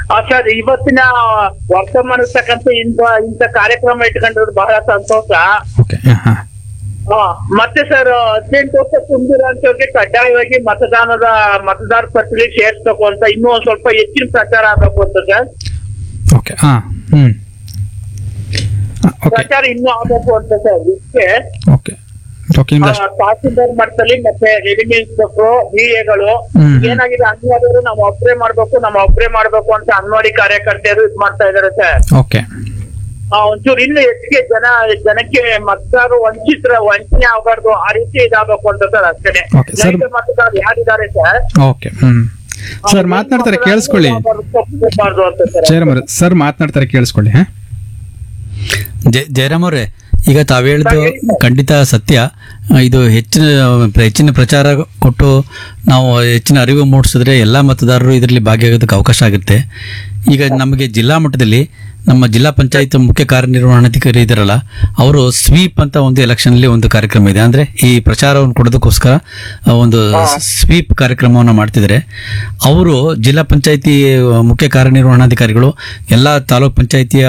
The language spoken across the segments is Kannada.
ಸರ್ ಇವತ್ತಿನ ವರ್ತಮಾನಕ್ಕಂತ ಇಂಥ ಕಾರ್ಯಕ್ರಮ ಇಟ್ಕೊಂಡಿರೋದು ಬಹಳ ಸಂತೋಷ. ಓಕೆ. ಮತ್ತೆ ಸರ್ 18 ವರ್ಷ ತುಂಬಿರೋಂಥವ್ರಿಗೆ ಕಡ್ಡಾಯವಾಗಿ ಮತದಾರ ಪಟ್ಟಿಗೆ ಸೇರ್ಸ್ಬೇಕು ಅಂತ ಇನ್ನೂ ಒಂದ್ ಸ್ವಲ್ಪ ಹೆಚ್ಚಿನ ಪ್ರಚಾರ ಆಗ್ಬೇಕು ಅಂತ ಸರ್. ಓಕೆ. ಪ್ರಚಾರ ಇನ್ನೂ ಆಗ್ಬೇಕು ಅಂತ ಸರ್. ಇದಕ್ಕೆ ಓಕೆ. ತಹಸೀಲ್ದಾರ್ ಮಟ್ಟದಲ್ಲಿ ಮತ್ತೆ ರೆವಿನ್ಯೂ ಇನ್ಸ್ಪೆಕ್ಟರ್ BAಗಳು ಏನಾಗಿದೆ ಅಂಗನವಾಡಿಯವರು ನಾವು ಒಬ್ಬರೇ ಮಾಡ್ಬೇಕು ಅಂತ ಅಂಗನವಾಡಿ ಕಾರ್ಯಕರ್ತೆಯರು ಇದ್ ಮಾಡ್ತಾ ಇದಾರೆ ಸರ್. ಓಕೆ. ಒಂಚೂರು ಇನ್ನು ಹೆಚ್ಚಿಗೆ ಜನಕ್ಕೆ ಮತದಾರರು ವಂಚನೆ ಆಗಬಾರ್ದು, ಆ ರೀತಿ ಇದಾಗಬೇಕು ಅಂತ ಸರ್. ಅಷ್ಟೇನೆ ನೈಜ ಮತದಾರರು ಯಾರಿದ್ದಾರೆ ಸರ್. ಓಕೆ. ಸರ್ ಮಾತನಾಡ್ತಾರೆ ಕೇಳಿಸ್ಕೊಳ್ಳಿ. ಸರ್ ಮಾತನಾಡ್ತಾರೆ ಕೇಳಿಸ್ಕೊಳ್ಳಿ. ಜಯರಾಮ್ ಅವರೇ, ಈಗ ತಾವು ಹೇಳಿದ್ದು ಖಂಡಿತ ಸತ್ಯ. ಇದು ಹೆಚ್ಚಿನ ಪ್ರಚಾರ ಕೊಟ್ಟು ನಾವು ಹೆಚ್ಚಿನ ಅರಿವು ಮೂಡಿಸಿದ್ರೆ ಎಲ್ಲ ಮತದಾರರು ಇದರಲ್ಲಿ ಭಾಗಿಯಾಗೋದಕ್ಕೆ ಅವಕಾಶ ಆಗುತ್ತೆ. ಈಗ ನಮಗೆ ಜಿಲ್ಲಾ ಮಟ್ಟದಲ್ಲಿ ನಮ್ಮ ಜಿಲ್ಲಾ ಪಂಚಾಯತ್ ಮುಖ್ಯ ಕಾರ್ಯನಿರ್ವಹಣಾಧಿಕಾರಿ ಇದ್ದಾರಲ್ಲ, ಅವರು ಸ್ವೀಪ್ ಅಂತ ಒಂದು ಎಲೆಕ್ಷನ್ಲಿ ಒಂದು ಕಾರ್ಯಕ್ರಮ ಇದೆ. ಅಂದರೆ ಈ ಪ್ರಚಾರವನ್ನು ಕೊಡೋದಕ್ಕೋಸ್ಕರ ಒಂದು ಸ್ವೀಪ್ ಕಾರ್ಯಕ್ರಮವನ್ನು ಮಾಡ್ತಿದ್ದಾರೆ. ಅವರು ಜಿಲ್ಲಾ ಪಂಚಾಯತಿ ಮುಖ್ಯ ಕಾರ್ಯನಿರ್ವಹಣಾಧಿಕಾರಿಗಳು ಎಲ್ಲ ತಾಲೂಕ್ ಪಂಚಾಯತಿಯ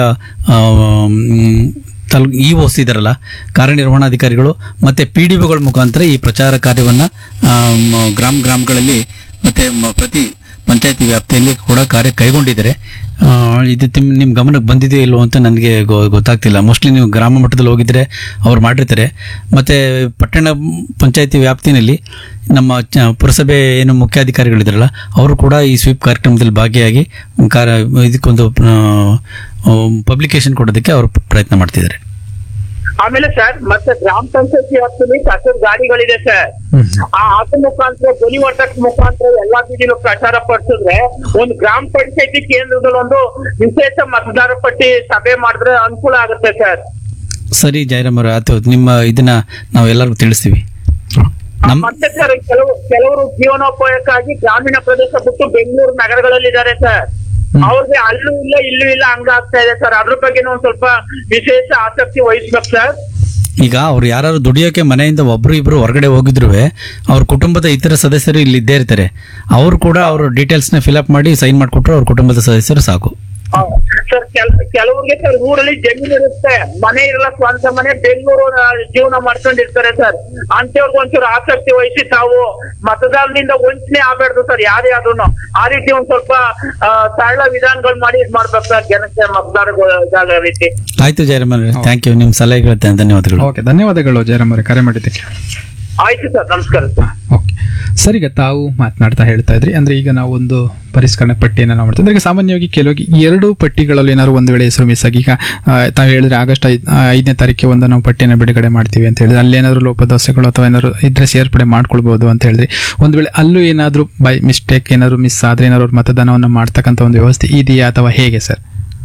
EOs ಇದಾರಲ್ಲ, ಕಾರ್ಯನಿರ್ವಹಣಾಧಿಕಾರಿಗಳು ಮತ್ತೆ PDOಗಳ ಮುಖಾಂತರ ಈ ಪ್ರಚಾರ ಕಾರ್ಯವನ್ನು ಗ್ರಾಮಗಳಲ್ಲಿ ಮತ್ತೆ ಪ್ರತಿ ಪಂಚಾಯತಿ ವ್ಯಾಪ್ತಿಯಲ್ಲಿ ಕೂಡ ಕಾರ್ಯ ಕೈಗೊಂಡಿದ್ದಾರೆ. ಇದು ನಿಮ್ಮ ಗಮನಕ್ಕೆ ಬಂದಿದೆಯೋ ಇಲ್ವೋ ಅಂತ ನನಗೆ ಗೊತ್ತಾಗ್ತಿಲ್ಲ. ಮೋಸ್ಟ್ಲಿ ನೀವು ಗ್ರಾಮ ಮಟ್ಟದಲ್ಲಿ ಹೋಗಿದ್ರೆ ಅವ್ರು ಮಾಡಿರ್ತಾರೆ. ಮತ್ತು ಪಟ್ಟಣ ಪಂಚಾಯತಿ ವ್ಯಾಪ್ತಿನಲ್ಲಿ ನಮ್ಮ ಪುರಸಭೆ ಏನು ಮುಖ್ಯಾಧಿಕಾರಿಗಳಿದ್ದಾರಲ್ಲ, ಅವರು ಕೂಡ ಈ ಸ್ವೀಪ್ ಕಾರ್ಯಕ್ರಮದಲ್ಲಿ ಭಾಗಿಯಾಗಿ ಇದಕ್ಕೊಂದು ಪಬ್ಲಿಕೇಶನ್ ಕೊಡೋದಕ್ಕೆ ಅವರು ಪ್ರಯತ್ನ ಮಾಡ್ತಿದ್ದಾರೆ. ಆಮೇಲೆ ಸರ್ ಮತ್ತೆ ಗ್ರಾಮ ಪಂಚಾಯತಿ ವ್ಯಾಪ್ತಿಯಲ್ಲಿ ಕಸದ ಗಾಡಿಗಳಿದೆ ಸರ್. ಅದ್ರ ಮುಖಾಂತರ ಧ್ವನಿ ವರ್ಧಕ ಮುಖಾಂತರ ಎಲ್ಲಾ ಬೀದಿಲೂ ಪ್ರಚಾರ ಪಡಿಸಿದ್ರೆ ಒಂದು ಗ್ರಾಮ ಪಂಚಾಯತಿ ಕೇಂದ್ರದಲ್ಲಿ ಒಂದು ವಿಶೇಷ ಮತದಾರ ಪಟ್ಟಿ ಸಭೆ ಮಾಡಿದ್ರೆ ಅನುಕೂಲ ಆಗುತ್ತೆ ಸರ್. ಸರಿ ಜಯರಾಮ್ ಅವರ, ಆಯ್ತು, ನಿಮ್ಮ ಇದನ್ನ ನಾವು ಎಲ್ಲರಿಗೂ ತಿಳಿಸ್ತೀವಿ. ಮತ್ತೆ ಸರ್ ಕೆಲವರು ಜೀವನೋಪಾಯಕ್ಕಾಗಿ ಗ್ರಾಮೀಣ ಪ್ರದೇಶ ಬಿಟ್ಟು ಬೆಂಗಳೂರು ನಗರಗಳಲ್ಲಿ ಇದ್ದಾರೆ ಸರ್. ಅವ್ರಿಗೆ ಅಲ್ಲೂ ಇಲ್ಲ ಇಲ್ಲೂ ಇಲ್ಲ ಹಂಗ ಆಗ್ತಾ ಇದೆ ಸರ್. ಅದ್ರ ಬಗ್ಗೆ ಒಂದ್ ಸ್ವಲ್ಪ ವಿಶೇಷ ಆಸಕ್ತಿ ವಹಿಸ್ಬೇಕು ಸರ್. ಈಗ ಅವ್ರು ಯಾರು ದುಡಿಯೋಕೆ ಮನೆಯಿಂದ ಒಬ್ರು ಇಬ್ರು ಹೊರಗಡೆ ಹೋಗಿದ್ರು ಅವ್ರ ಕುಟುಂಬದ ಇತರ ಸದಸ್ಯರು ಇಲ್ಲಿ ಇದ್ದೇ ಇರ್ತಾರೆ. ಅವರು ಕೂಡ ಅವ್ರ ಡೀಟೇಲ್ಸ್ ನ ಫಿಲ್ಅಪ್ ಮಾಡಿ ಸೈನ್ ಮಾಡ್ಕೊಟ್ರು ಅವ್ರ ಕುಟುಂಬದ ಸದಸ್ಯರು ಸಾಕು. ಸರ್ ಕೆಲವ್ರಿಗೆ ಸರ್ ಊರಲ್ಲಿ ಜಮೀನು ಇರುತ್ತೆ, ಮನೆ ಇರಲ್ಲ, ಸ್ವಂತ ಮನೆ, ಬೆಂಗಳೂರು ಜೀವನ ಮಾಡ್ಕೊಂಡಿರ್ತಾರೆ ಸರ್. ಅಂತವ್ರಿಗೆ ಒಂಚೂರು ಆಸಕ್ತಿ ವಹಿಸಿ ತಾವು ಮತದಾರದಿಂದ ವಂಚನೆ ಆಗ್ಬಾರ್ದು ಸರ್ ಯಾರೇ ಆದ್ರೂ. ಆ ರೀತಿ ಒಂದ್ ಸ್ವಲ್ಪ ಸರಳ ವಿಧಾನಗಳು ಮಾಡಿ ಇದ್ ಮಾಡ್ಬೇಕು ಸರ್, ಜನಕ್ಕೆ ಮತದಾರಗಳ ರೀತಿ. ಆಯ್ತು ಜಯರಾಮ್ ಅವರೇ, ಥ್ಯಾಂಕ್ ಯು. ನಿಮ್ಮ ಸಲಹೆಗಳ ಧನ್ಯವಾದಗಳು. ಓಕೆ, ಧನ್ಯವಾದಗಳು ಜಯರಾಮ್ ಅವರೇ, ಕರೆ ಮಾಡಿದ್ದಕ್ಕೆ. ಆಯ್ತು ಸರ್, ನಮಸ್ಕಾರ ಸರ್. ಓಕೆ ಸರ್, ಈಗ ತಾವು ಮಾತನಾಡ್ತಾ ಹೇಳ್ತಾ ಇದ್ರಿ, ಅಂದ್ರೆ ಈಗ ನಾವು ಒಂದು ಪರಿಷ್ಕರಣೆ ಪಟ್ಟಿಯನ್ನು ನಾವು ಮಾಡ್ತೀವಿ. ಅಂದ್ರೆ ಸಾಮಾನ್ಯವಾಗಿ ಕೆಲವೊಂದು 2 ಪಟ್ಟಿಗಳಲ್ಲಿ ಏನಾದ್ರು ಒಂದು ವೇಳೆ ಹೆಸರು ಮಿಸ್ ಆಗಿ, ಈಗ ತಾವು ಹೇಳಿದ್ರೆ ಆಗಸ್ಟ್ 5ನೇ ತಾರೀಕಿಗೆ ಒಂದು ನಾವು ಪಟ್ಟಿಯನ್ನು ಬಿಡುಗಡೆ ಮಾಡ್ತೀವಿ ಅಂತ ಹೇಳಿದ್ರೆ, ಅಲ್ಲೇನಾದ್ರು ಲೋಪದೋಷಗಳು ಅಥವಾ ಏನಾದ್ರು ಇದ್ರೆ ಸೇರ್ಪಡೆ ಮಾಡ್ಕೊಳ್ಬಹುದು ಅಂತ ಹೇಳಿದ್ರೆ, ಒಂದು ವೇಳೆ ಅಲ್ಲೂ ಏನಾದ್ರು ಬೈ ಮಿಸ್ಟೇಕ್ ಏನಾದ್ರು ಮಿಸ್ ಆದ್ರೆ ಏನಾದ್ರು ಮತದಾನವನ್ನು ಮಾಡ್ತಕ್ಕಂಥ ಒಂದು ವ್ಯವಸ್ಥೆ ಇದೆಯಾ ಅಥವಾ ಹೇಗೆ ಸರ್?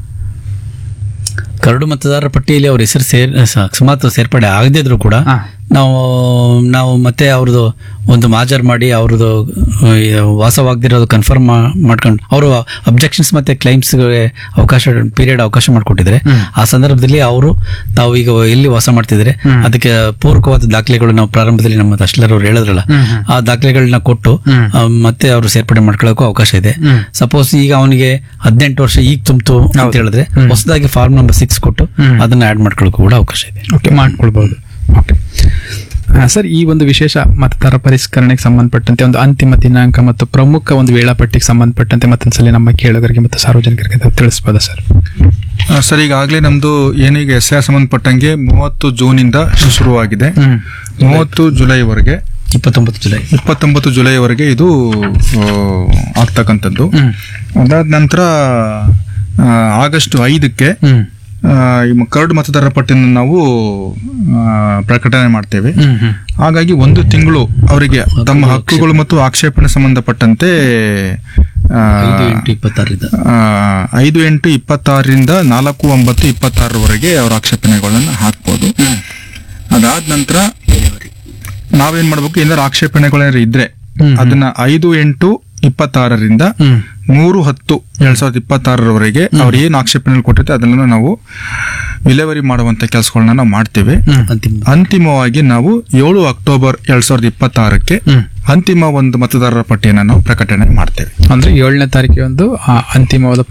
ಕರಡು ಮತದಾರರ ಪಟ್ಟಿಯಲ್ಲಿ ಅವ್ರ ಹೆಸರು ಅಕಸ್ಮಾತ್ ಸೇರ್ಪಡೆ ಆಗದಿದ್ರು ಕೂಡ ನಾವು ಮತ್ತೆ ಅವ್ರದ್ದು ಒಂದು ಮಾಜರ್ ಮಾಡಿ ಅವ್ರದ್ದು ವಾಸವಾಗದಿರೋದು ಕನ್ಫರ್ಮ್ ಮಾಡ್ಕೊಂಡು ಅವರು ಅಬ್ಜೆಕ್ಷನ್ಸ್ ಮತ್ತೆ ಕ್ಲೈಮ್ಸ್ಗೆ ಅವಕಾಶ ಮಾಡಿಕೊಟ್ಟಿದ್ರೆ, ಆ ಸಂದರ್ಭದಲ್ಲಿ ಅವರು ತಾವು ಈಗ ಎಲ್ಲಿ ವಾಸ ಮಾಡ್ತಿದ್ರೆ ಅದಕ್ಕೆ ಪೂರಕವಾದ ದಾಖಲೆಗಳು ನಾವು ಪ್ರಾರಂಭದಲ್ಲಿ ನಮ್ಮ ತಹಶೀಲ್ದಾರ್ ಅವ್ರು ಹೇಳಿದ್ರಲ್ಲ, ಆ ದಾಖಲೆಗಳನ್ನ ಕೊಟ್ಟು ಮತ್ತೆ ಅವರು ಸೇರ್ಪಡೆ ಮಾಡ್ಕೊಳ್ಳೋಕ್ಕೂ ಅವಕಾಶ ಇದೆ. ಸಪೋಸ್ ಈಗ ಅವನಿಗೆ 18 ವರ್ಷ ಈಗ ತುಂಬಿತು ಅಂತ ಹೇಳಿದ್ರೆ ಹೊಸದಾಗಿ ಫಾರ್ಮ್ ನಂಬರ್ 6 ಕೊಟ್ಟು ಅದನ್ನ ಆಡ್ ಮಾಡ್ಕೊಳ್ಳೋಕ್ಕೂ ಕೂಡ ಅವಕಾಶ ಇದೆ. ಓಕೆ, ಮಾಡ್ಕೊಳ್ಬಹುದು. ಓಕೆ ಸರ್, ಈ ಒಂದು ವಿಶೇಷ ಮತದಾರ ಪರಿಷ್ಕರಣೆಗೆ ಸಂಬಂಧಪಟ್ಟಂತೆ ಒಂದು ಅಂತಿಮ ದಿನಾಂಕ ಮತ್ತು ಪ್ರಮುಖ ಒಂದು ವೇಳಾಪಟ್ಟಿಗೆ ಸಂಬಂಧಪಟ್ಟಂತೆ ಮತ್ತೊಂದ್ಸಲಿ ನಮ್ಮ ಕೇಳುಗರಿಗೆ ಮತ್ತು ಸಾರ್ವಜನಿಕರಿಗೆ ತಿಳಿಸಬಹುದಾ ಸರ್? ಸರ್, ಈಗಾಗಲೇ ನಮ್ದು ಏನೀಗ SIR ಸಂಬಂಧಪಟ್ಟಂಗೆ 30 ಜೂನಿಂದ ಶುರುವಾಗಿದೆ. 30 ಜುಲೈವರೆಗೆ 29 ಜುಲೈವರೆಗೆ ಇದು ಆಗ್ತಕ್ಕಂಥದ್ದು. ಅದಾದ ನಂತರ ಆಗಸ್ಟ್ 5ಕ್ಕೆ ಕರಡು ಮತದಾರರ ಪಟ್ಟಿಯನ್ನು ನಾವು ಪ್ರಕಟಣೆ ಮಾಡ್ತೇವೆ. ಹಾಗಾಗಿ 1 ತಿಂಗಳು ಅವರಿಗೆ ತಮ್ಮ ಹಕ್ಕುಗಳು ಮತ್ತು ಆಕ್ಷೇಪಣೆ ಸಂಬಂಧಪಟ್ಟಂತೆ 5/8/26ರಿಂದ 4/9/26 ಅವರ ಆಕ್ಷೇಪಣೆಗಳನ್ನು ಹಾಕ್ಬೋದು. ಅದಾದ ನಂತರ ನಾವೇನ್ ಮಾಡ್ಬೇಕು, ಏನಾದ್ರು ಆಕ್ಷೇಪಣೆಗಳೇನಾದ್ರು ಇದ್ರೆ ಅದನ್ನ 5/8/26ರಿಂದ 3/10/2026 ಅವ್ರು ಏನು ಆಕ್ಷೇಪಣೆ ಕೊಟ್ಟಿರ್ತಾರೆ ಅದನ್ನ ನಾವು ವಿಲೇವಾರಿ ಮಾಡುವಂತ ಕೆಲಸಗಳನ್ನ ನಾವು ಮಾಡ್ತೇವೆ. ಅಂತಿಮವಾಗಿ ನಾವು 7 ಅಕ್ಟೋಬರ್ 2026ಕ್ಕೆ ಅಂತಿಮ ಒಂದು ಮತದಾರರ ಪಟ್ಟಿಯನ್ನು ನಾವು ಪ್ರಕಟಣೆ ಮಾಡ್ತೇವೆ. ಅಂದ್ರೆ 7ನೇ ತಾರೀಕಿಗೆ ಒಂದು ಅಂತಿಮವಾದ